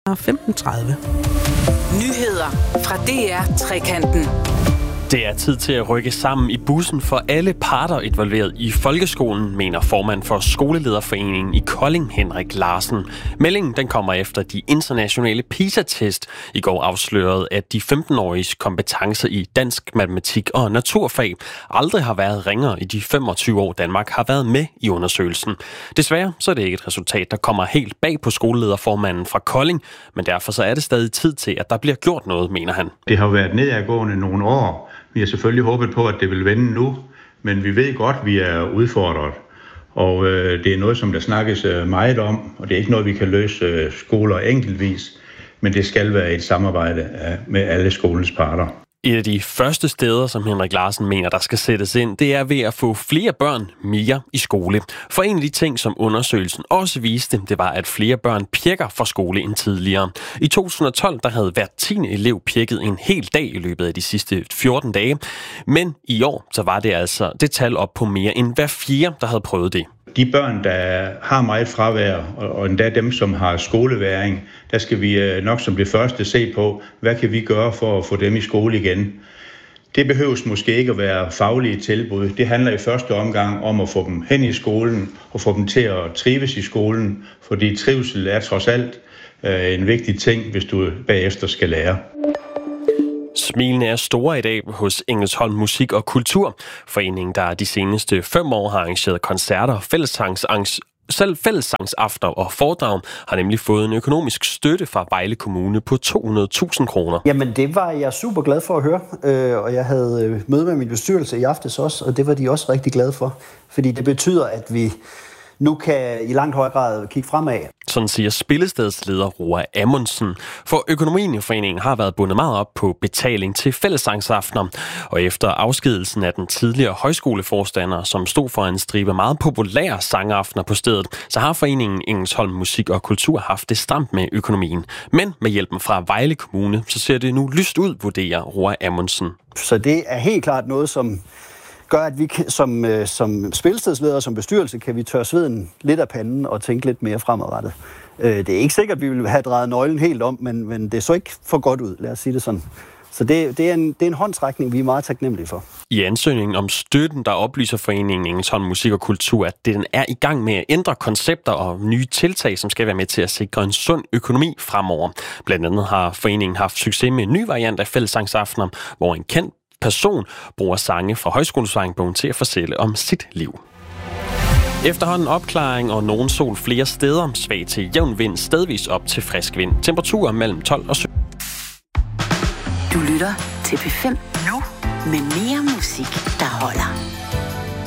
15:30. Nyheder fra DR Trekanten. Det er tid til at rykke sammen i bussen for alle parter involveret i folkeskolen, mener formand for Skolelederforeningen i Kolding, Henrik Larsen. Meldingen den kommer efter de internationale PISA-test i går afslørede, at de 15-åriges kompetencer i dansk, matematik og naturfag aldrig har været ringere i de 25 år, Danmark har været med i undersøgelsen. Desværre så er det ikke et resultat, der kommer helt bag på skolelederformanden fra Kolding, men derfor så er det stadig tid til, at der bliver gjort noget, mener han. Det har været nedadgående nogle år. Vi har selvfølgelig håbet på, at det vil vende nu, men vi ved godt, at vi er udfordret. Og det er noget, som der snakkes meget om, og det er ikke noget, vi kan løse skoler enkeltvis, men det skal være et samarbejde med alle skolens parter. Et af de første steder, som Henrik Larsen mener, der skal sættes ind, det er ved at få flere børn mere i skole. For en af de ting, som undersøgelsen også viste, det var, at flere børn pjekker fra skole end tidligere. I 2012, der havde hver 10. elev pjekket en hel dag i løbet af de sidste 14 dage. Men i år, så var det altså det tal op på mere end hver 4, der havde prøvet det. De børn, der har meget fravær, og endda dem, som har skoleværing, der skal vi nok som det første se på, hvad kan vi gøre for at få dem i skole igen. Det behøves måske ikke at være faglige tilbud. Det handler i første omgang om at få dem hen i skolen og få dem til at trives i skolen, fordi trivsel er trods alt en vigtig ting, hvis du bagefter skal lære. Smilene er store i dag hos Engelsholm Musik og Kultur. Foreningen, der de seneste 5 år har arrangeret koncerter, fællessangsaftener og foredrag, har nemlig fået en økonomisk støtte fra Vejle Kommune på 200.000 kroner. Jamen det var jeg super glad for at høre, og jeg havde møde med min bestyrelse i aftes også, og det var de også rigtig glade for, fordi det betyder, at vi nu kan i langt højere grad kigge fremad. Sådan siger Spillestedsleder Roa Amundsen. For økonomien i foreningen har været bundet meget op på betaling til fællessangsaftener. Og efter afskedelsen af den tidligere højskoleforstander, som stod for en stribe meget populære sangaftener på stedet, så har foreningen Engelsholm Musik og Kultur haft det stramt med økonomien. Men med hjælpen fra Vejle Kommune, så ser det nu lyst ud, vurderer Roa Amundsen. Så det er helt klart noget, som gør, at vi som spillestedsledere, som bestyrelse, kan vi tørre sveden lidt af panden og tænke lidt mere fremadrettet. Det er ikke sikkert, at vi vil have drejet nøglen helt om, men det så ikke for godt ud, lad os sige det sådan. Så det er en håndtrækning, vi er meget taknemmelige for. I ansøgningen om støtten, der oplyser foreningen Engelsholm Musik og Kultur, at den er i gang med at ændre koncepter og nye tiltag, som skal være med til at sikre en sund økonomi fremover. Blandt andet har foreningen haft succes med en ny variant af fællessangsaftener, hvor en kendt person bruger sange fra Højskolesangbogen til at fortælle om sit liv. Efterhånden opklaring og nogen sol flere steder, svag til jævn vind, stedvis op til frisk vind. Temperaturer mellem 12 og 17. Du lytter til P5 nu med mere musik, der holder.